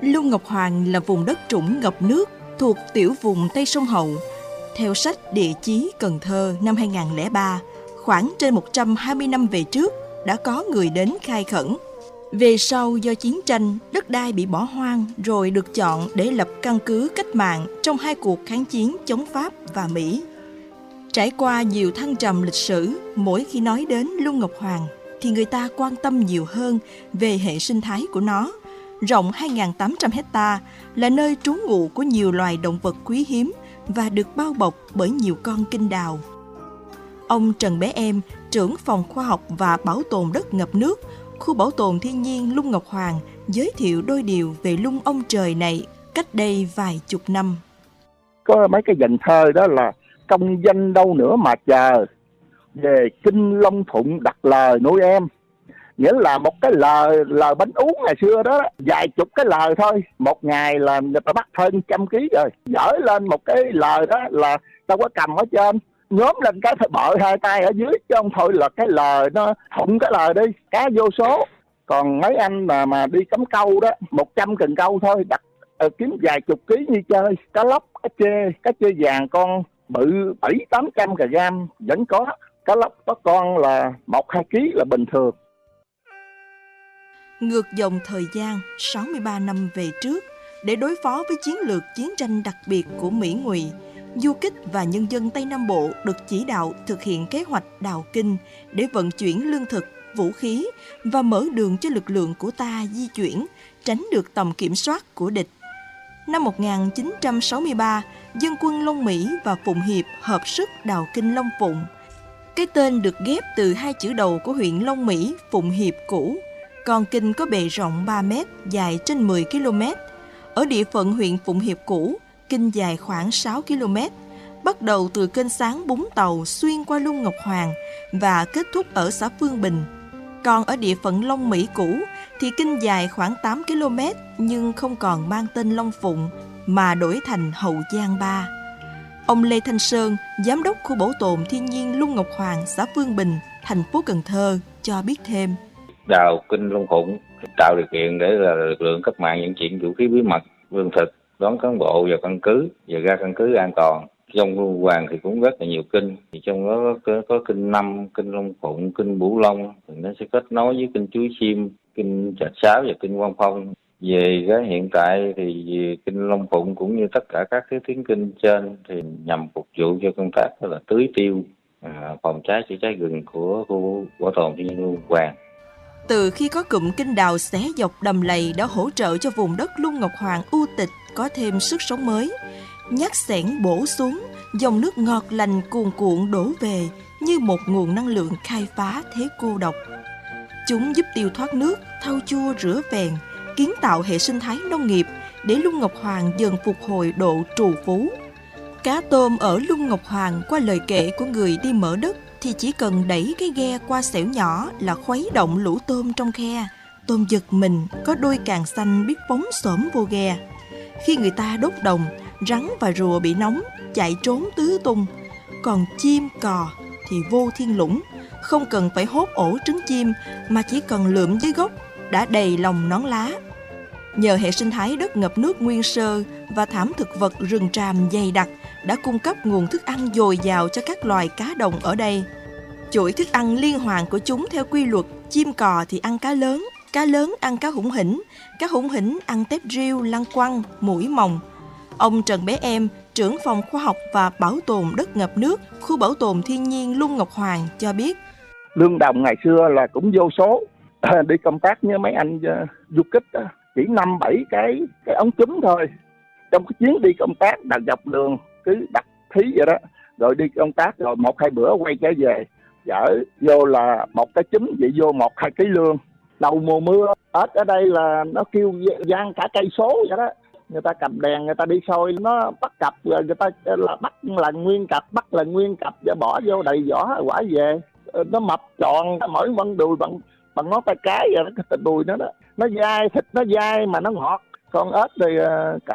Lung Ngọc Hoàng là vùng đất trũng ngập nước thuộc tiểu vùng Tây Sông Hậu. Theo sách Địa chí Cần Thơ năm 2003, khoảng trên 120 năm về trước đã có người đến khai khẩn. Về sau do chiến tranh, đất đai bị bỏ hoang rồi được chọn để lập căn cứ cách mạng trong hai cuộc kháng chiến chống Pháp và Mỹ. Trải qua nhiều thăng trầm lịch sử, mỗi khi nói đến Lung Ngọc Hoàng thì người ta quan tâm nhiều hơn về hệ sinh thái của nó. Rộng 2.800 hectare, là nơi trú ngụ của nhiều loài động vật quý hiếm và được bao bọc bởi nhiều con kinh đào. Ông Trần Bé Em, trưởng phòng khoa học và bảo tồn đất ngập nước, khu bảo tồn thiên nhiên Lung Ngọc Hoàng, giới thiệu đôi điều về lung ông trời này cách đây vài chục năm. Có mấy cái dàn thơ đó là công danh đâu nữa mà chờ, về kinh Long Phụng đặt lời nuôi em. Nghĩa là một cái lời bánh uống ngày xưa đó, vài chục cái lời thôi, một ngày là người ta bắt hơn 100 kg rồi. Dở lên một cái lời đó là tao có cầm ở trên, nhóm lên cái phải bợ hai tay ở dưới, chứ không thôi là cái lời nó thụng cái lời đi, cá vô số. Còn mấy anh mà đi cắm câu đó, 100 cần câu thôi, đặt kiếm vài chục ký như chơi. Cá lóc, cá chê vàng con bự 700-800 kg vẫn có. Cá lóc có con là 1-2 kg là bình thường. Ngược dòng thời gian 63 năm về trước, để đối phó với chiến lược chiến tranh đặc biệt của Mỹ Ngụy, du kích và nhân dân Tây Nam Bộ được chỉ đạo thực hiện kế hoạch đào kinh để vận chuyển lương thực, vũ khí và mở đường cho lực lượng của ta di chuyển, tránh được tầm kiểm soát của địch. Năm 1963, dân quân Long Mỹ và Phụng Hiệp hợp sức đào kinh Long Phụng. Cái tên được ghép từ hai chữ đầu của huyện Long Mỹ, Phụng Hiệp cũ. Con kinh có bề rộng 3 m, dài trên 10 km. Ở địa phận huyện Phụng Hiệp cũ, kinh dài khoảng 6 km, bắt đầu từ kênh Sáng Bún Tàu xuyên qua Lung Ngọc Hoàng và kết thúc ở xã Phương Bình. Còn ở địa phận Long Mỹ cũ thì kinh dài khoảng 8 km nhưng không còn mang tên Long Phụng mà đổi thành Hậu Giang 3. Ông Lê Thanh Sơn, giám đốc khu bảo tồn thiên nhiên Lung Ngọc Hoàng, xã Phương Bình, thành phố Cần Thơ cho biết thêm. Đào kinh Long Phụng tạo điều kiện để là lực lượng cách mạng vận chuyển vũ khí bí mật, lương thực, đón cán bộ vào căn cứ và ra căn cứ an toàn. Trong Lung Hoàng thì cũng rất là nhiều kinh, thì trong đó có kinh Năm, kinh Long Phụng, kinh Bửu Long, thì nó sẽ kết nối với kinh Chuối Sim, kinh Trạch Sáo và kinh Quang Phong. Về cái hiện tại thì kinh Long Phụng cũng như tất cả các cái tuyến kinh trên thì nhằm phục vụ cho công tác là tưới tiêu, phòng cháy chữa cháy rừng của khu bảo tồn thiên nhiên Lung Hoàng. Từ khi có cụm kinh đào xé dọc đầm lầy đã hỗ trợ cho vùng đất Lung Ngọc Hoàng u tịch có thêm sức sống mới. Nhát xẻng bổ xuống, dòng nước ngọt lành cuồn cuộn đổ về như một nguồn năng lượng khai phá thế cô độc. Chúng giúp tiêu thoát nước, thau chua rửa phèn, kiến tạo hệ sinh thái nông nghiệp để Lung Ngọc Hoàng dần phục hồi độ trù phú. Cá tôm ở Lung Ngọc Hoàng qua lời kể của người đi mở đất thì chỉ cần đẩy cái ghe qua xẻo nhỏ là khuấy động lũ tôm trong khe. Tôm giật mình, có đôi càng xanh biết phóng xổm vô ghe. Khi người ta đốt đồng, rắn và rùa bị nóng, chạy trốn tứ tung. Còn chim, cò thì vô thiên lũng, không cần phải hốt ổ trứng chim mà chỉ cần lượm dưới gốc đã đầy lòng nón lá. Nhờ hệ sinh thái đất ngập nước nguyên sơ và thảm thực vật rừng tràm dày đặc đã cung cấp nguồn thức ăn dồi dào cho các loài cá đồng ở đây. Chuỗi thức ăn liên hoàn của chúng theo quy luật: chim cò thì ăn cá lớn ăn cá hủng hĩnh ăn tép riêu, lăng quăng, muỗi mồng. Ông Trần Bé Em, trưởng phòng khoa học và bảo tồn đất ngập nước, khu bảo tồn thiên nhiên Lung Ngọc Hoàng cho biết. Lương đồng ngày xưa là cũng vô số, đi công tác với mấy anh du kích đó, chỉ 5-7 cái ống trúm thôi. Trong cái chuyến đi công tác đặt dọc đường cứ đặt thí vậy đó, rồi đi công tác rồi 1-2 bữa quay trở về, chở vô là một cái trúm vậy vô 1-2 ký lương. Đầu mùa mưa ếch ở đây là nó kêu vang cả cây số vậy đó. Người ta cầm đèn, người ta đi soi, nó bắt cặp rồi người ta là bắt là nguyên cặp, rồi bỏ vô đầy vỏ quả về. Nó mập tròn, mỗi con đùi bằng ngón tay cái vậy đó, cái đùi nó đó. Nó dai, thịt nó dai mà nó ngọt. Con ếch thì cỡ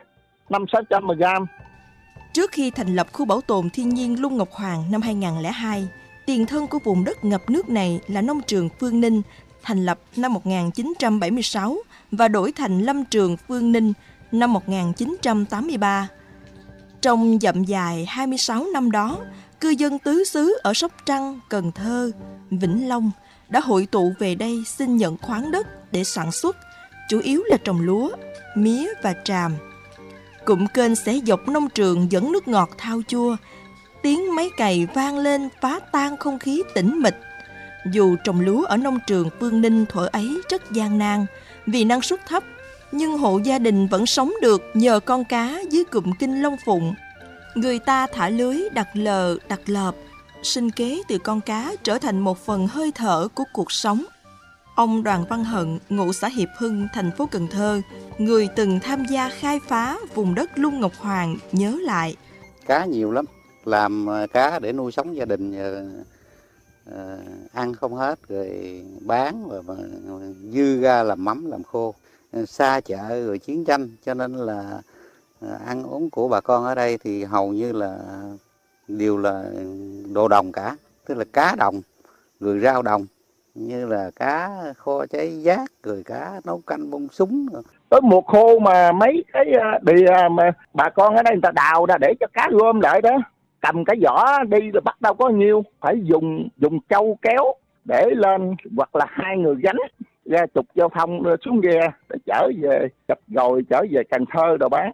500-600 g. Trước khi thành lập khu bảo tồn thiên nhiên Lung Ngọc Hoàng năm 2002, tiền thân của vùng đất ngập nước này là nông trường Phương Ninh, thành lập năm 1976 và đổi thành Lâm trường Phương Ninh năm 1983. Trong dặm dài 26 năm đó, cư dân tứ xứ ở Sóc Trăng, Cần Thơ, Vĩnh Long đã hội tụ về đây xin nhận khoáng đất để sản xuất, chủ yếu là trồng lúa, mía và tràm. Cụm kênh xẻ dọc nông trường dẫn nước ngọt thao chua, tiếng máy cày vang lên phá tan không khí tĩnh mịch. Dù trồng lúa ở nông trường Phương Ninh thuở ấy rất gian nan vì năng suất thấp, nhưng hộ gia đình vẫn sống được nhờ con cá dưới cụm kênh Long Phụng. Người ta thả lưới đặt lờ, đặt lợp, sinh kế từ con cá trở thành một phần hơi thở của cuộc sống. Ông Đoàn Văn Hận, ngụ xã Hiệp Hưng, thành phố Cần Thơ, người từng tham gia khai phá vùng đất Lung Ngọc Hoàng nhớ lại. Cá nhiều lắm, làm cá để nuôi sống gia đình, ăn không hết rồi bán và dư ra làm mắm làm khô. Xa chợ rồi chiến tranh cho nên là ăn uống của bà con ở đây thì hầu như là đều là đồ đồng cả, tức là cá đồng rồi rau đồng, như là cá kho cháy giác rồi cá nấu canh bông súng. Tới mùa khô mà mấy cái đìa mà bà con ở đây người ta đào ra để cho cá gom lại đó, cầm cái vỏ đi rồi bắt đâu có nhiêu, phải dùng trâu kéo để lên, hoặc là hai người gánh ra trục giao thông xuống ghe để chở về Chập Gồi, chở về Cần Thơ rồi bán.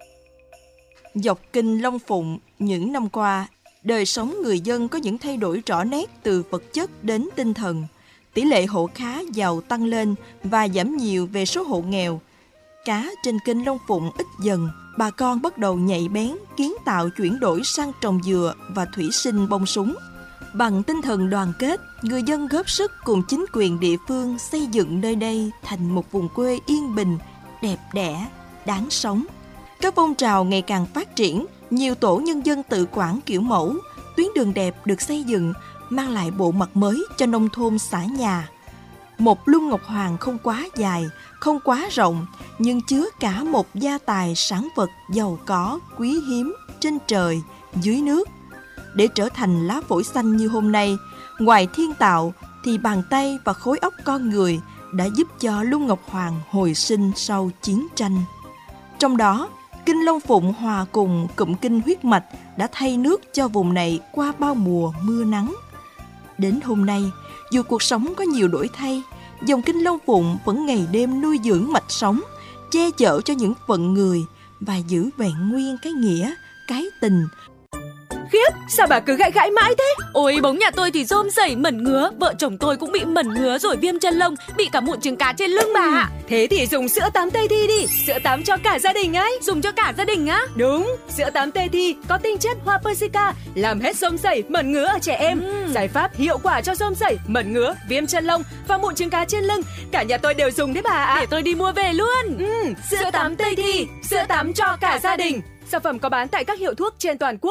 Dọc kênh Long Phụng, những năm qua, đời sống người dân có những thay đổi rõ nét từ vật chất đến tinh thần. Tỷ lệ hộ khá giàu tăng lên và giảm nhiều về số hộ nghèo. Cá trên kênh Long Phụng ít dần, bà con bắt đầu nhạy bén, kiến tạo chuyển đổi sang trồng dừa và thủy sinh bông súng. Bằng tinh thần đoàn kết, người dân góp sức cùng chính quyền địa phương xây dựng nơi đây thành một vùng quê yên bình, đẹp đẽ, đáng sống. Các phong trào ngày càng phát triển, nhiều tổ nhân dân tự quản kiểu mẫu, tuyến đường đẹp được xây dựng, mang lại bộ mặt mới cho nông thôn xã nhà. Một Lung Ngọc Hoàng không quá dài, không quá rộng, nhưng chứa cả một gia tài sản vật giàu có, quý hiếm, trên trời, dưới nước. Để trở thành lá phổi xanh như hôm nay, ngoài thiên tạo thì bàn tay và khối óc con người đã giúp cho Lung Ngọc Hoàng hồi sinh sau chiến tranh. Trong đó, kênh Long Phụng hòa cùng cụm kênh huyết mạch đã thay nước cho vùng này qua bao mùa mưa nắng. Đến hôm nay, dù cuộc sống có nhiều đổi thay, dòng kênh Long Phụng vẫn ngày đêm nuôi dưỡng mạch sống, che chở cho những phận người và giữ vẹn nguyên cái nghĩa, cái tình. Khiếp, sao bà cứ gãi gãi mãi thế? Ôi, bóng nhà tôi thì rôm rẩy mẩn ngứa, vợ chồng tôi cũng bị mẩn ngứa rồi viêm chân lông, bị cả mụn trứng cá trên lưng bà ạ. Thế thì dùng sữa tắm Tây Thi đi, sữa tắm cho cả gia đình ấy. Dùng cho cả gia đình á? Đúng, sữa tắm Tây Thi có tinh chất hoa persica, làm hết rôm rẩy, mẩn ngứa ở trẻ em. Giải pháp hiệu quả cho rôm rẩy, mẩn ngứa, viêm chân lông và mụn trứng cá trên lưng. Cả nhà tôi đều dùng đấy bà ạ. Để tôi đi mua về luôn. Sữa tắm Tây Thi, sữa tắm cho cả gia đình. Sản phẩm có bán tại các hiệu thuốc trên toàn quốc.